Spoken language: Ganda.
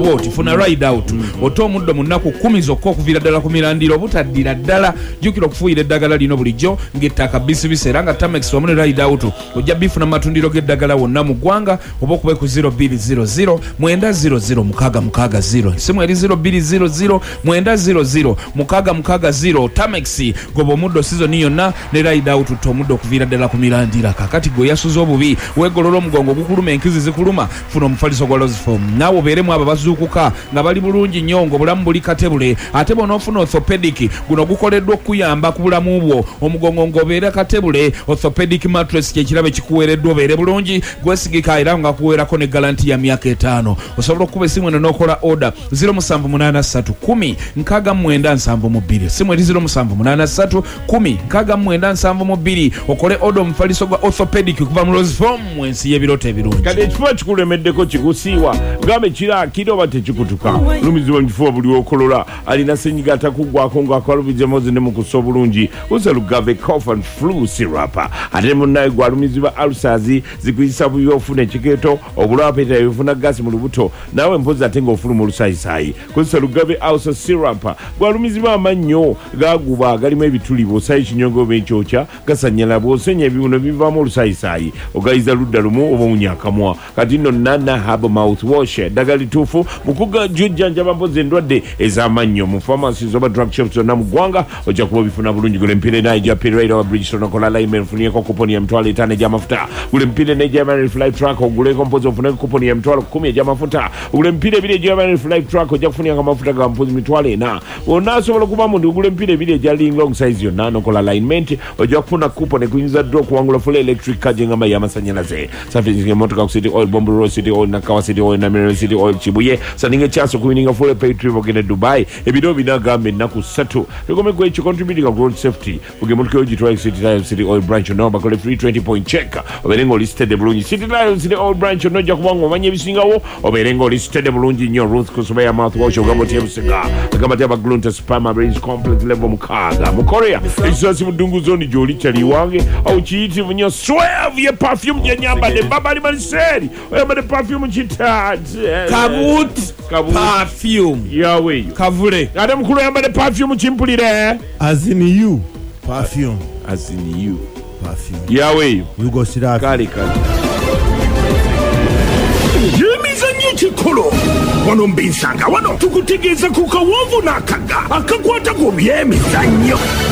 bwoti funa ride out oto omuddo mu nnaku 10 zokka okuviira ddala ku mirandiro obutaddira ddala jjukira okufuuyira eddagala lino bulijjo ng'ettaka bisibisi era nga Tamex wamu ne ride out ojja bifuna mu matundiro g'eddagala wonna mu ggwanga oba okube ku 0200 900 660 simu eri 0200 900 660 Tamex goba omuddo sizoni yonna ne ride out omuddo okuviira ddala ku mirandira kakati gwe yasuza obubi weegolola omugongo gukuluma enkizi zikuluma funa omufaliso gwa Lozform naawe obeeremu abo bazuukuka nga bali bulungi nnyo ng'obulamu buli katebule ate bonoofuna orthopedic guno gukoleddwa okuyamba ku bulamu bwo omugongo ng'obeera katebule orthopedic mattress kyekirabe kikuweereddwa obeere bulungi gwesigika era nga kuweerako ne galanti ya myaka 5 osobola okuba esimu eno n'okola order 0783 10 6972 simu eri 0783 10 6972 okole order omufaliso gwa orthopedic kuva mu Lozform mu ensi y'ebirooto ebirungi kati ekifuba kikulemeddeko kikusiiwa gambe kiraakira oba tekikutuka lumizibwa mu kifuba buli okolola alina senyiga atakugwako ng'akalubiza mozi ne mu kussa obulungi uza Lugave cough and flu syrup ate munnaye gwalumizibwa ulcers zikuyisa bubi ofuna ekikeeto obulwapeta ebifuna gasi mu lubuto naawe mpozi ate ng'ofuluma olusaayisayi kozesa Lugave ulcer syrup gwalumizibwa amannyo gaguba galimu ebituli bw'osaayi kinyongo oba ekyokya gasanyala bw'osenya ebibuno bivaamu olusaayisayi ogayiza ludda lumu oba omunyakamwa kati nno nana hab mouthwash eddagala lituufu mu kugajjanjaba mpozi endwadde ez'amannyo mu pharmacies oba drug shops zonna mu ggwanga ojja kuba obifuna bulungi gula empire naija pirate oba Bridgestone okola alignment funiyeko kuponi ya emitwalo 5 egy'amafuta gula empire naija Marine Flight Truck oguleko mpozi ofuneko kuponi ya emitwalo 10 egy'amafuta gula empire ebiri egya Marine Flight Truck ojja kufunira amafuta ga mpozi emitwalo 4 bonna asobola okuba mu ndi gula empire ebiri egya Linglong size yonna nokola alignment ojja kufuna kuponi ekuyinza ddo okuwangula full electric car gy'engamba y'amasannyalaze services ng'emmotoka ku City Oil Bombo Road City Oil Nakawa City Oil Namireno City Oil Kibuye saninga chance okuwininga full pay trip ogende Dubai ebiro binagamba ennaku 3 tegomeko ekyo contributing to road safety ugemotoka ogitwala City Lion City Oil branch no bakole free 20 point check oberengo listed bulungi City Lion City Oil branch no jja kubanga omanye ebisingawo oberengo listed bulungi nnyo Ruth kusoba ya mouthwash ogamba tyebusiga agamba tyaba Glunta Sperma Range Complex level mukaga mu Korea ekisasi mu dungu zone gyoli kyali wange au kiyitivu nnyo Suave ye perfume gyanyambadde babali maliseri oyambadde perfume kitati Kabut perfume yawe kavule ate mukulu oyambadde perfume kimpulire as in you perfume yawe Yugoslavia kale emizannyo kikolo wano mbinsanga wano tukutegeeza ku kawovu n'akaga akakwata ku by'emizannyo